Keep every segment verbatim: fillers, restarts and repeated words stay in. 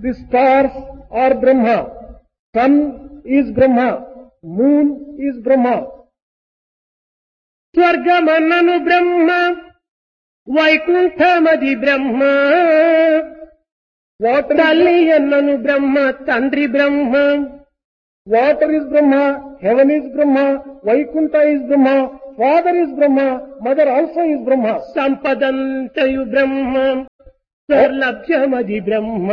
The stars are Brahma. Sun is Brahma. Moon is Brahma. స్వర్గమన్నను Brahma, వైకుంఠమది Brahma, Water తల్లి is, అన్నను బ్రహ్మ, తండ్రి బ్రహ్మ, water is Brahma. Heaven is Brahma. Vaikuntha is Brahma. Father is Brahma. Mother also is Brahma. సంపదంతయు Brahma, సర్లభ్యమది Brahma.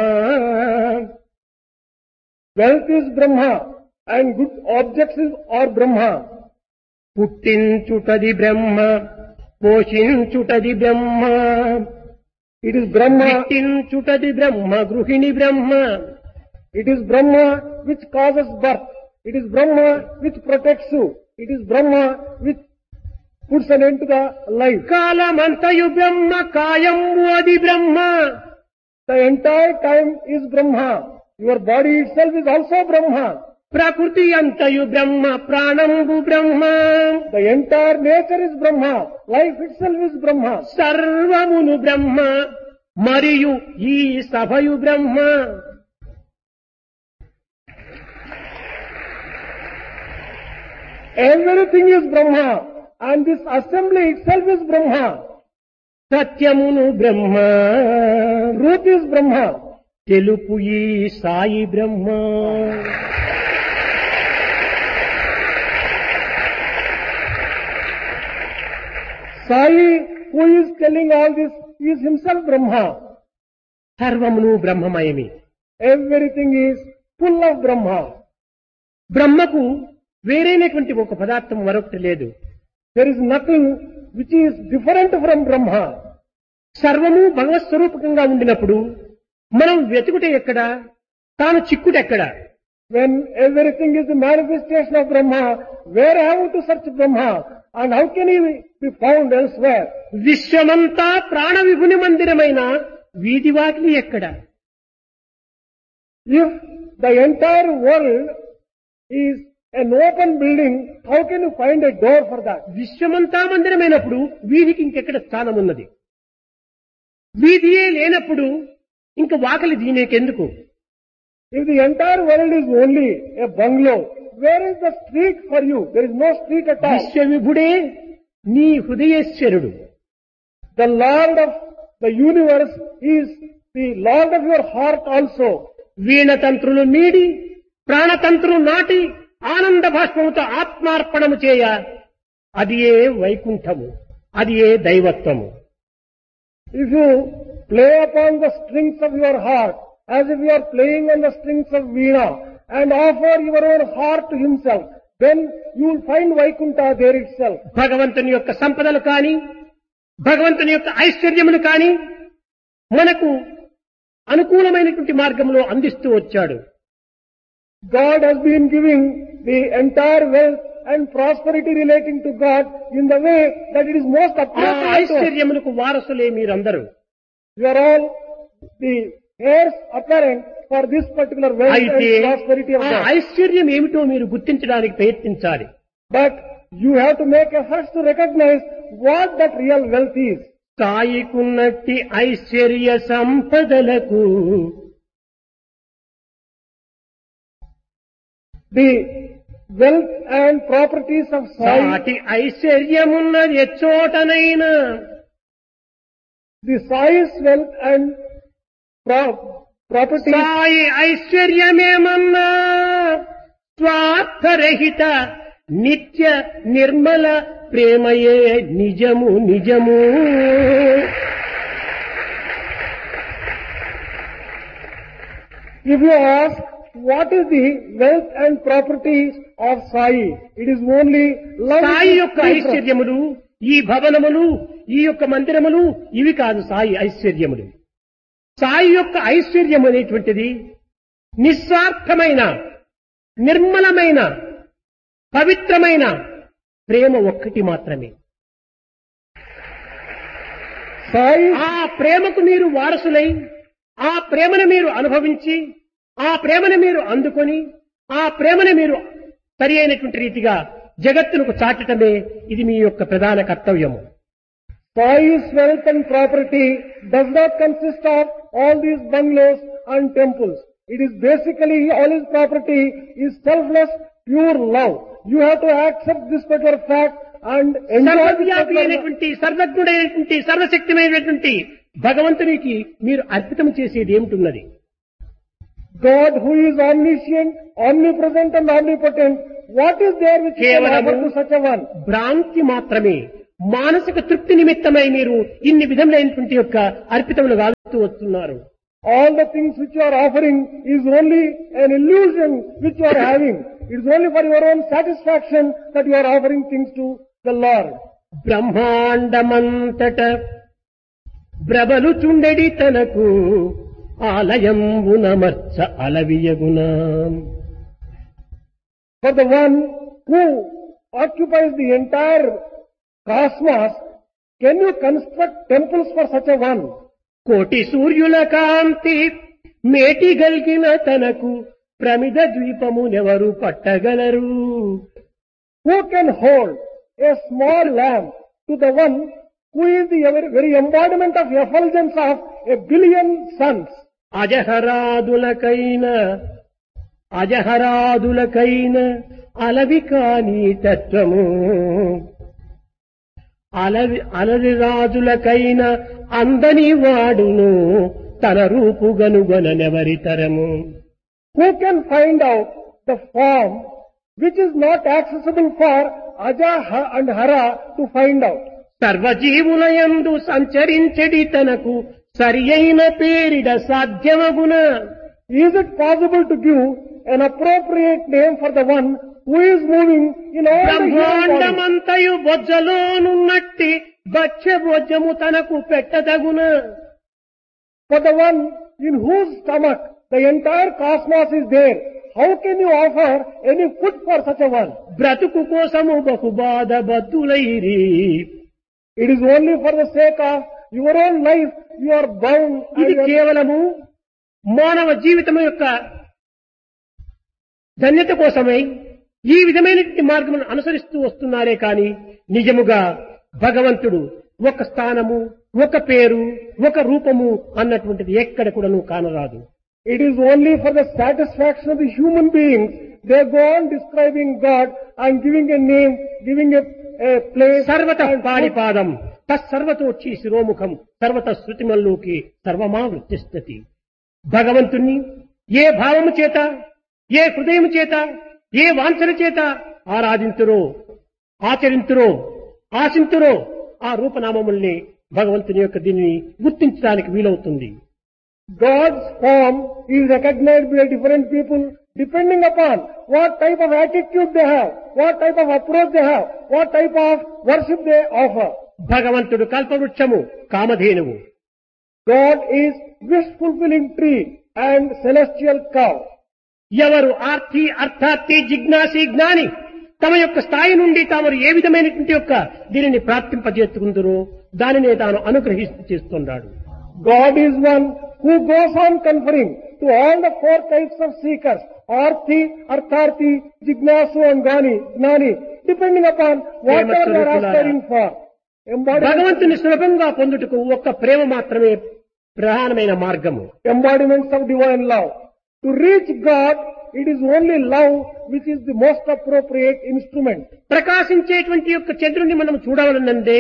Wealth is Brahma. And good objects is, are Brahma. పుట్టించుటది Brahma, పోషించుటది Brahma, It is Brahma. పుట్టించుటది బ్రహ్మ, గృహిణి బ్రహ్మ, It is Brahma which causes birth. It is Brahma which protects you. It is Brahma which puts an end to the life. కాలమంతయు బ్రహ్మ, కాయంబు అది బ్రహ్మ, The entire time is Brahma. Your body itself is also Brahma. ప్రకృతి అంతయు బ్రహ్మ, ప్రాణంబు బ్రహ్మ, The entire nature is Brahma. Life itself is Brahma. సర్వమును బ్రహ్మ, మరియు ఈ సభయు బ్రహ్మ. Everything is Brahma. And this assembly itself is Brahma. సత్యమును బ్రహ్మ, Truth is Brahma. తెలుపు ఈ సాయి బ్రహ్మ. Sai, who is telling all this, is himself Brahma. సర్వమును బ్రహ్మమయమే. Everything is full of Brahma. బ్రహ్మకు వేరైనటువంటి ఒక పదార్థం మరొకటి లేదు. There is nothing which is different from Brahma. సర్వము భగవత్ స్వరూపకంగా ఉండినప్పుడు మనం వెతుకుట ఎక్కడ, తాను చిక్కుట ఎక్కడ? When everything is the manifestation of Brahma, where have we to search Brahma? And how can he be found elsewhere? విశ్వమంతా ప్రాణ విభుని మందిరమైన వీధి వాకిలి ఎక్కడ? If the entire world is an open building, how can you find a door for that? విశ్వమంతా మందిరమైనప్పుడు వీధికి ఇంకెక్కడ స్థానం ఉన్నది? వీధియే లేనప్పుడు ఇంక వాకిలి దీనేకెందుకు? If the entire world is only a bungalow, where is the street for you? There is no street at all. విశ్వవిభుడే నీ హృదయేశ్వరుడు. The Lord of the universe is the Lord of your heart also. వీణతంత్రులు మీడి ప్రాణతంత్రులు నాటి ఆనంద భాష్పముతో ఆత్మార్పణము చేయ అది ఏ వైకుంఠము, అది ఏ దైవత్వము. If you play upon the strings of your heart, as if you are playing on the strings of Veena, and offer your own heart to himself, then you will find Vaikuntha there itself. భగవంతుని యొక్క సంపదలు కాని, భగవంతుని యొక్క ఐశ్వర్యములు కాని మనకు అనుకూలమైనటువంటి మార్గంలో అందిస్తూ వచ్చాడు. God has been giving the entire wealth and prosperity relating to God in the way that it is most ఆ appropriate to us. ఐశ్వర్యములకు వారసులే మీరందరూ. You are all the heirs apparent for this particular wealth అయితే and prosperity of ఆ God. ఐశ్వర్యం ఏమిటో మీరు గుర్తించడానికి ప్రయత్నించాలి. But you have to make efforts to recognize what that real wealth is. సాయికున్నట్టి Aishwarya సంపదలకు The wealth and properties of Sai, సాటి ఐశ్వర్యమున్నది ఎచ్చోటనైనా the Sai's wealth and pro- properties, Sai ఐశ్వర్యమేమన్నా స్వార్థరహిత నిత్య నిర్మల ప్రేమయే నిజము నిజము. if you ask what is the wealth and properties of Sai, it is only love. Sai which is యొక్క free from- ఐశ్వర్యములు, ఈ భవనములు, ఈ యొక్క మందిరములు ఇవి కాదు సాయి ఐశ్వర్యములు. సాయి యొక్క ఐశ్వర్యం అనేటువంటిది నిస్వార్థమైన నిర్మలమైన పవిత్రమైన ప్రేమ ఒక్కటి మాత్రమే. Sai, ఆ ప్రేమకు మీరు వారసులై ఆ ప్రేమను మీరు అనుభవించి ఆ ప్రేమను మీరు అందుకొని ఆ ప్రేమను మీరు సరి అయినటువంటి రీతిగా జగత్తునకు చాటటమే ఇది మీ యొక్క ప్రధాన కర్తవ్యము. Sai's wealth and property does not consist of all these bungalows and temples. It is basically all his property is selfless, pure love. You have to accept this particular fact and enjoy this సర్వవ్యాపి particular అయినటువంటి సర్వజ్ఞుడైనటువంటి సర్వశక్తిమైనటువంటి భగవంతునికి మీరు అర్పితం చేసేది ఏమిటున్నది? God who is omniscient, omnipresent and omnipotent. What is there which you can offer to such a one? భ్రాంతి మాత్రమే. మానసిక తృప్తి నిమిత్తమై మీరు ఇన్ని విధములైనటువంటి యొక్క అర్పితములు గావిస్తూ వస్తున్నారు. All the things which you are offering is only an illusion which you are having. It is only for your own satisfaction that you are offering things to the Lord. బ్రహ్మాండమంతట బ్రబలుచుండెడి తనకు ఆలయంబునమర్చ అలవియగున. For the one who occupies the entire cosmos, can you construct temples for such a one? కోటి సూర్యుల కాంతి మేటి గల్గిన తనకు ప్రమిద ద్వీపమునెవరు పట్టగలరు? Who can hold a small lamp to the one who is the very embodiment of effulgence of a billion suns? అజహరాదులకైన అజహరాదులకైన అలవి కాని తత్వము, అలవి అలరి రాజులకైన అందని వాడును తన రూపుగనుగొనెవరితరము. Who can find out the form which is not accessible for Aja and Hara to find out? సర్వజీవులయందు సంచరించెడి తనకు సరి అయిన పేరిడ సాధ్యమగున. Is it possible to give an appropriate name for the one who is moving in all the human body? బ్రహ్మాండమంతయు బొజ్జలోనున్నట్టి బచ్చ బొజ్జము తనకు పెట్టదగున. For the one in whose stomach the entire cosmos is there, how can you offer any food for such a one? బ్రతుకు కోసము బహుబాధ బద్దులైరి. It is only for the sake of your own life you are bound. ఇది and- కేవలము మానవ జీవితం యొక్క ధన్యత కోసమై ఈ విధమైనటువంటి మార్గమును అనుసరిస్తూ వస్తున్నారే కాని నిజముగా భగవంతుడు ఒక స్థానము, ఒక పేరు, ఒక రూపము అన్నటువంటిది ఎక్కడ కూడా నువ్వు కానరాదు. It is only for the satisfaction of the human beings. They go on describing God and giving a name, giving a, a place. సర్వత and food. పాణిపాదం తత్సర్వతోచ్చి శిరోముఖం సర్వత శృతిమల్లోకి సర్వమా వృత్తిస్థితి. భగవంతుణ్ణి ఏ భావము చేత, ఏ హృదయము చేత, ఏ వాంఛన చేత ఆరాధింతురో, ఆచరింతురో, ఆశింతురో ఆ రూపనామముల్ని భగవంతుని యొక్క దీనిని గుర్తించడానికి వీలవుతుంది. God's form is recognized by different people depending upon what type of attitude they have, what type of approach they have, what type of worship they offer. భగవంతుడు కల్పవృక్షము, కామధేనువు. God is wish fulfilling tree and celestial cow. ఎవరు ఆర్తి అర్థార్థి జిజ్ఞాసి జ్ఞాని తమ యొక్క స్థాయి నుండి తాము ఏ విధమైనటువంటి యొక్క దీనిని ప్రాప్తింపజేసుకుందరో దానినే తాను అనుగ్రహిస్తూ చేస్తున్నాడు. God is one who goes on conferring to all the four types of seekers, arthi, artharthi, jignasu and gani, gnani, depending upon whatever they are aspiring for. Embodiment, భగవంతుని సులభంగా పొందుటకు ఒక్క ప్రేమ మాత్రమే ప్రధానమైన మార్గము. embodiments of divine love. To reach God, it is only love which is the most appropriate instrument. ప్రకాశించేటువంటి యొక్క చంద్రుని మనం చూడవలనంటే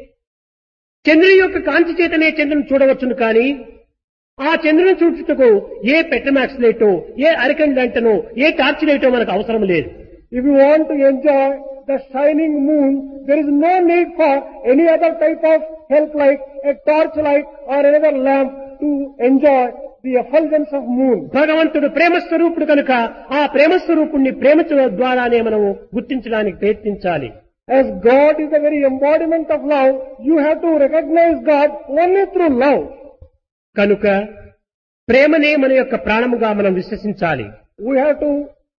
చంద్రుని యొక్క కాంతి చేతనే చంద్రుని చూడవచ్చును కానీ ఆ చంద్రుని చూచుటకు ఏ పెట్రమాక్స్ లైటో, ఏ అరికన్ లైటనో, ఏ టార్చ్ లైటో మనకు అవసరం లేదు. If you want to enjoy the shining moon, there is no need for any other type of help like a torch light or another lamp to enjoy the effulgence of moon. భగవంతుడు ప్రేమస్వరూపుడు కనుక ఆ ప్రేమస్వరూపుణ్ణి ప్రేమ ద్వారానే మనము గుర్తించడానికి ప్రయత్నించాలి. As God is the very embodiment of love, you have to recognize God only through love. కనుక ప్రేమనే మన యొక్క ప్రాణముగా మనం విశ్వసించాలి. We have to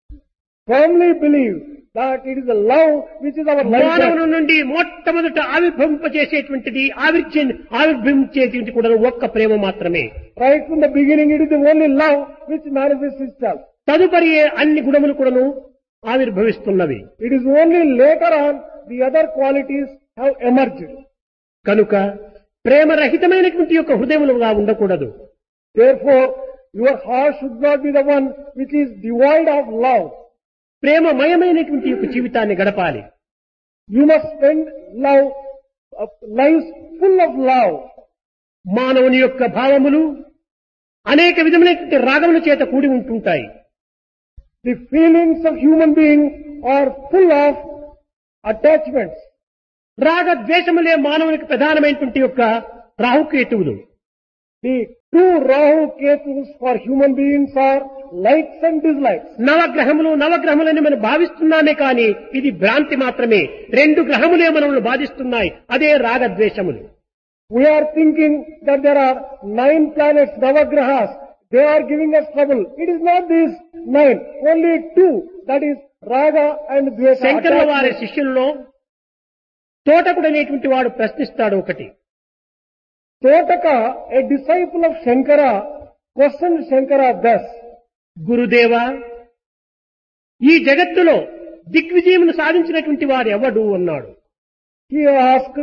firmly believe that it is the love which is our life. మానవుల నుండి మొట్టమొదట ఆవిర్భవింపజేసేటువంటిది ఆవిర్జ ఆవిర్భవించేటువంటి కూడా ఒక్క ప్రేమ మాత్రమే. Right from the beginning, it is the only love which manifests itself. తదుపరి అన్ని గుణములు కూడాను ఆవిర్భవిస్తున్నవి. It is only later on the other qualities have emerged. కనుక ప్రేమరహితమైనటువంటి యొక్క హృదయములుగా ఉండకూడదు. Therefore, Your heart should not be the one which is devoid of love. ప్రేమమయమైనటువంటి యొక్క జీవితాన్ని గడపాలి. You must spend love, uh, lives full of love. మానవుని యొక్క భావములు అనేక విధమైనటువంటి రాగముల చేత కూడి ఉంటుంటాయి. The feelings of human beings are full of attachments. రాగ ద్వేషములే మానవునికి ప్రధానమైనటువంటి యొక్క రాహుకేతువులు. The two Rahu Ketus for human beings are likes and dislikes. నవగ్రహములు నవగ్రహములని మనం భావిస్తున్నామే కానీ ఇది భ్రాంతి మాత్రమే. రెండు గ్రహములే మనల్ని బాధిస్తున్నాయి. అదే రాగద్వేషములు. We are thinking that there are nine planets, Navagrahas. They are giving us trouble. It is not these nine, only two. That is Raga and Dvesha. శంకరుల వారి శిష్యుల్లో తోటకుడు అనేటువంటి వాడు ప్రశ్నిస్తాడు ఒకటి. Totaka, a disciple of Shankara, questioned Shankara thus. గురుదేవా, ఈ జగత్తులో దిగ్విజయమును సాధించినటువంటి వాడు ఎవడు అన్నాడు. He asked,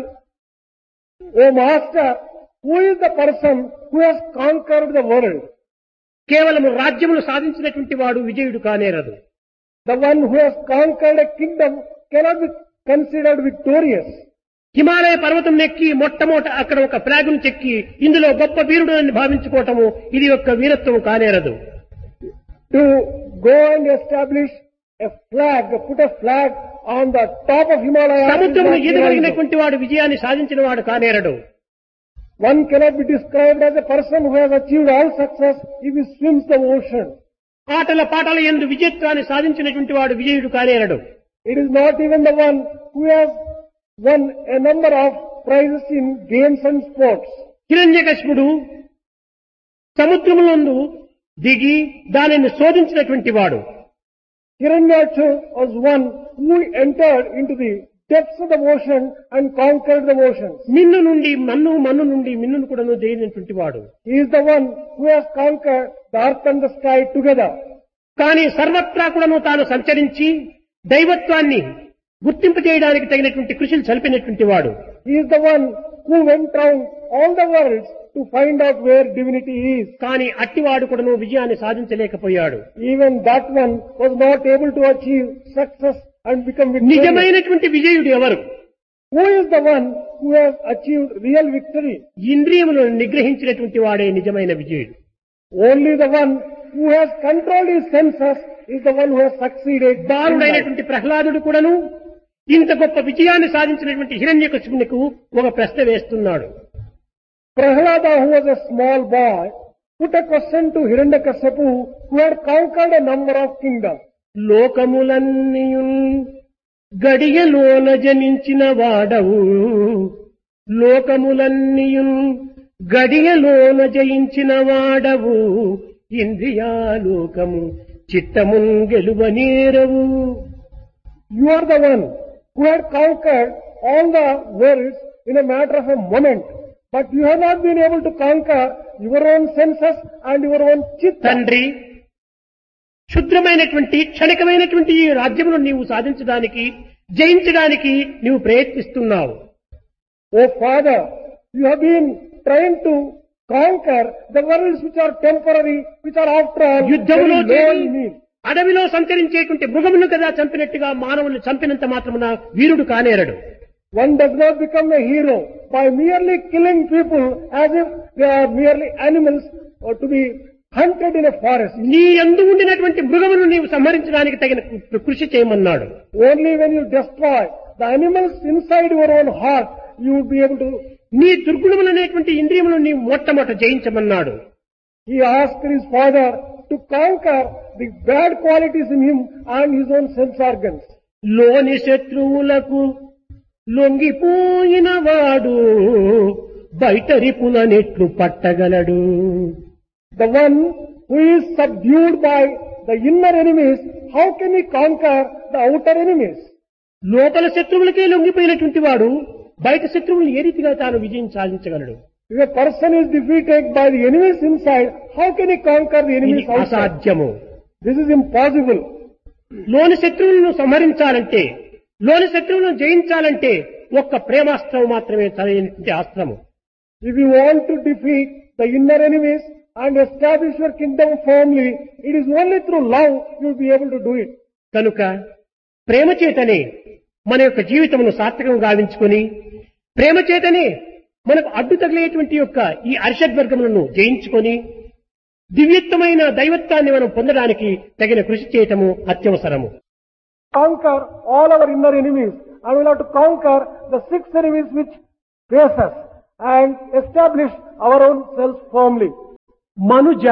O Master, who is the person who has conquered the world? కేవలం రాజ్యమును సాధించినటువంటి వాడు విజయుడు కానేరదు. The one who has conquered a kingdom cannot be considered victorious. Himalaya పర్వతం నెక్కి మొట్టమొదట అక్కడ ఒక ఫ్లాగును చెక్కి ఇందులో గొప్ప వీరుడు అని భావించుకోవటము ఇది యొక్క వీరత్వం కానేరదు. To go and establish a flag, put a flag on the top of Himalaya. సముద్రమును ఈదగలిగినటువంటి వాడు విజయాన్ని సాధించిన వాడు కానేరడు. One cannot be described as a person who has achieved all success if he swims the ocean. ఆటల పాటల యందు విజయత్వాన్ని సాధించినటువంటి వాడు విజయుడు కానేరడు. It is not even the one who has won a number of prizes in games and sports. హిరణ్యకశిపుడు సముద్రములందు దిగి దానిని శోధించినటువంటి వాడు. Hiranyaksha was one who entered into the depths of the ocean and conquered the oceans. మిన్ను నుండి మన్ను మన్ను నుండి మిన్నును కూడాను జయించినటువంటి వాడు. He is the one who has conquered the earth and the sky together. కానీ సర్వత్రా కూడాను తాను సంచరించి దైవత్వాన్ని గుర్తింపజేయడానికి తగినటువంటి కృషిని సల్పినటువంటి వాడు. He is the one who went round all the worlds to find out where divinity is. కానీ అట్టివాడు కూడాను విజయాన్ని సాధించలేకపోయాడు. Even that one was not able to achieve success and become victorious. నిజమైనటువంటి విజయుడు ఎవరు? Who is the one who has achieved real victory? ఇంద్రియములను నిగ్రహించినటువంటి వాడే నిజమైన విజయుడు. Only the one who has controlled his senses is the one who has succeeded. బాలుడైనటువంటి ప్రహ్లాదుడు కూడాను ఇంత గొప్ప విజయాన్ని సాధించినటువంటి హిరణ్యకశిపునికి ఒక ప్రశ్న వేస్తున్నాడు. Prahlada, who was a small boy, put a question to Hiranyakashipu, who had conquered a number of kingdoms. లోకములన్నీయున్ గడియలోన జనించిన వాడవు, లోకములన్నీయున్ గడియలోన జయించిన వాడవు, ఇంద్రియాలోకము చిత్తమున్ గెలువనేరవు. You are the one who had conquered all the worlds in a matter of a moment, but you have not been able to conquer your own senses and your own chitta. తండ్రి, క్షుద్రమైనటువంటి క్షణికమైనటువంటి ఈ రాజ్యమును నీవు సాధించడానికి జయించడానికి నీవు ప్రయత్నిస్తున్నావు. Oh Father, you have been trying to conquer the worlds which are temporary, which are after all యుద్ధములో very low in need. అడవిలో సంచరించేటువంటి మృగమును కదా చంపినట్టుగా మానవుని చంపినంత మాత్రమున వీరుడు కానేరడు. One does not become a hero by merely killing people as if they are merely animals or to be hunted in a forest. నీ యందు ఉండినటువంటి మృగమును నీవు సంహరించడానికి తగిన కృషి చేయమన్నాడు. Only when you destroy the animals inside your own heart, you will be able to. నీ దుర్గుణములనేటువంటి ఇంద్రియములను నీవు మొట్టమొదట జయించమన్నాడు. He asked his father to conquer the bad qualities in him and his own sense organs. లోని శత్రువులకు లొంగిపోయిన వాడు బయట రిపులనెట్లు పట్టగలడు. The one who is subdued by the inner enemies, how can he conquer the outer enemies? లోపల శత్రువులకే లొంగిపోయినటువంటి వాడు బయట శత్రువులు ఏ రీతిగా తాను విజయం సాధించగలడు? If a person is defeated by the enemies inside, how can he conquer the enemies ఇది outside? అసాధ్యము. This is impossible. లోని శత్రువులను సంహరించాలంటే, లోని శత్రువులను జయించాలంటే ఒక్క ప్రేమాస్త్రం మాత్రమే సరైనటువంటి అస్త్రము. If you want to defeat the inner enemies, and establish your kingdom firmly, it is only through love you will be able to do it. కనుక ప్రేమ చేతనే మన యొక్క జీవితమును సార్థకం గావించుకొని, ప్రేమ చేతనే మనకు అడ్డు తగిలేటువంటి యొక్క ఈ అరిషడ్వర్గములను జయించుకొని దివ్యత్వమైన దైవత్వాన్ని మనం పొందడానికి తగిన కృషి చేయటము అత్యవసరము. Conquer all our inner enemies, and we will have to conquer the six enemies which face us and establish our own selves firmly. మనుజ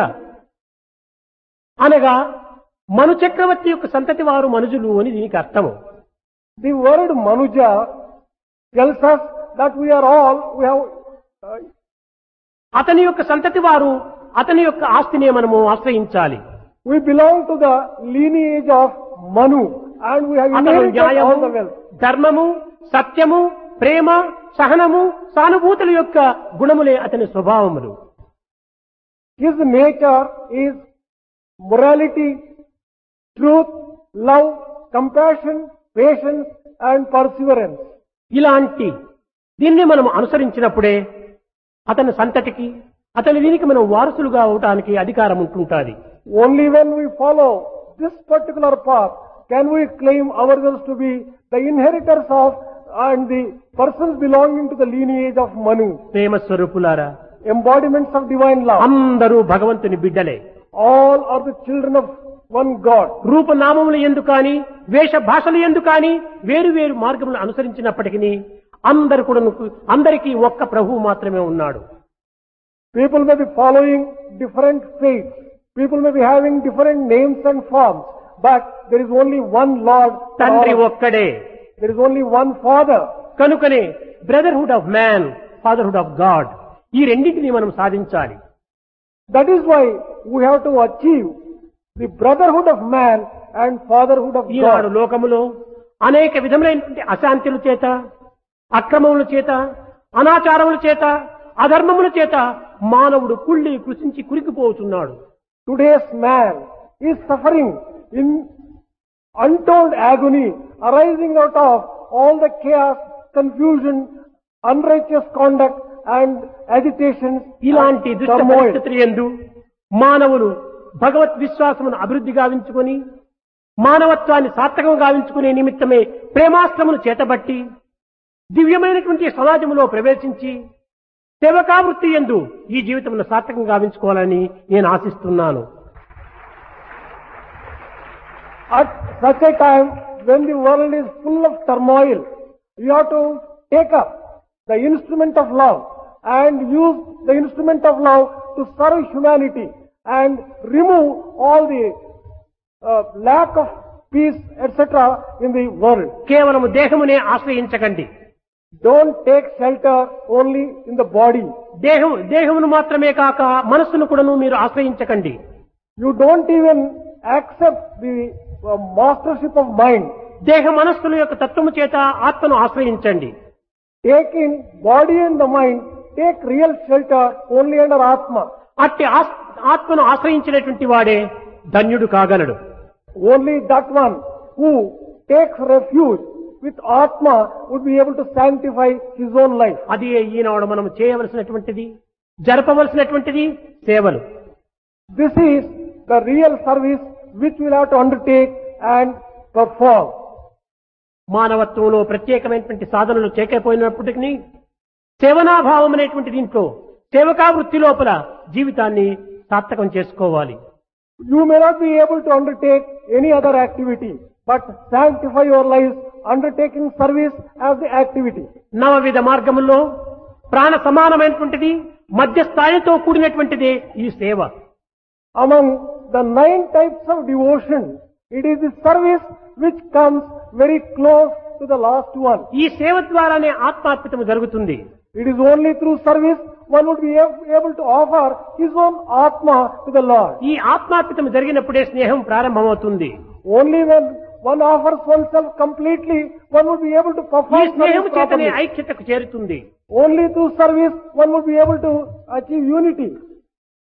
అనగా మను చక్రవర్తి యొక్క సంతతి వారు మనుజులు అని దీనికి అర్థము. The word Manuja tells us that we are all, we have, uh, అతని యొక్క సంతతి వారు అతని యొక్క ఆస్తిని మనము ఆశ్రయించాలి. we belong to the lineage of Manu and we have అతను inherited న్యాయము, all the wealth. ధర్మము, సత్యము, ప్రేమ, సహనము, సానుభూతుల యొక్క గుణములే అతని స్వభావములు. His nature is morality, truth, love, compassion, patience and perseverance. ఇలాంటి దీన్ని మనం అనుసరించినప్పుడే అతని సంతతికి అతని దీనికి మనం వారసులుగా అవటానికి అధికారం ఉంటుంటుంది. Only when we follow this particular path can we claim ourselves to be the inheritors of and the persons belonging to the lineage of Manu. ప్రేమ స్వరూపులారా, Embodiments of divine love. అందరూ భగవంతుని బిడ్డలే. All are the children of one God. రూపనామములు ఎందు కానీ వేష భాషలు ఎందు కానీ వేరు వేరు మార్గములను అనుసరించినప్పటికీ అందరు కూడా అందరికీ ఒక్క ప్రభువు మాత్రమే ఉన్నాడు. People may be following different faiths. People may be having different names and forms. But there is only one Lord. తండ్రి ఒక్కడే. There is only one Father. కనుకనే brotherhood of man, fatherhood of God, ఈ రెండింటిని మనం సాధించాలి. That is why we have to achieve the brotherhood of man and fatherhood of Eenadu God. లోకములో అనేక విధములైనటువంటి అశాంతుల చేత, అక్రమముల చేత, అనాచారముల చేత, అధర్మముల చేత మానవుడు కుళ్ళి కృషించి కురికిపోతున్నాడు. Today's man is suffering in untold agony arising out of all the chaos, confusion, unrighteous conduct and agitations, ఇలాంటి and దుష్ట turmoil. పరిస్థితులు యందు మానవులు భగవత్ విశ్వాసమును అభివృద్ధి గావించుకొని మానవత్వాన్ని సార్థకం గావించుకునే నిమిత్తమే ప్రేమాస్త్రమును చేతబట్టి దివ్యమైనటువంటి సమాజంలో ప్రవేశించి సేవకావృత్తి యందు ఈ జీవితమును సార్థకం గావించుకోవాలని నేను ఆశిస్తున్నాను. At such a time when the world is full of turmoil, you have to take up the instrument of love and use the instrument of love to serve humanity and remove all the uh, lack of peace, et cetera in the world. కేవలము దేహమునే ఆశ్రయించకండి. Don't take shelter only in the body. దేహం దేహమును మాత్రమే కాక మనస్సును కూడాను మీరు ఆశ్రయించకండి. You don't even accept the uh, mastership of mind. దేహ మనస్సుల యొక్క తత్వము చేత ఆత్మను ఆశ్రయించండి. Take in body and the mind, take real shelter only under Atma. అట్టి ఆస్- ఆత్మను ఆశ్రయించినటువంటి వాడే ధన్యుడు కాగలడు. Only that one who takes refuge with Atma would be able to sanctify his own life. అది ఈనాడు మనం చేయవలసినటువంటిది, జరపవలసినటువంటిది సేవలు. This is the real service which we'll have to undertake and perform. మానవత్వంలో ప్రత్యేకమైనటువంటి సాధనలు చేయకపోయినప్పటికీ సేవనాభావం అనేటువంటి దీంట్లో సేవకా వృత్తి లోపల జీవితాన్ని సార్థకం చేసుకోవాలి. You may not be able to undertake any other activity, but sanctify your lives undertaking service as the activity. నవవిధ మార్గముల్లో ప్రాణ సమానమైనటువంటిది మధ్య స్థాయితో కూడినటువంటిదే ఈ సేవ. Among the nine types of devotion, it is the service which comes very close to the last one. ఈ సేవ ద్వారానే ఆత్మార్పితము జరుగుతుంది. It is only through service one would be able to offer his own Atma to the Lord. ఈ ఆత్మార్పితము జరిగినప్పుడే స్నేహం ప్రారంభమవుతుంది. Only when one offers oneself completely, one would be able to ఈ perform స్నేహము service చేతనే properly. ఐక్యతకు చేరుతుంది. Only through service one would be able to achieve unity.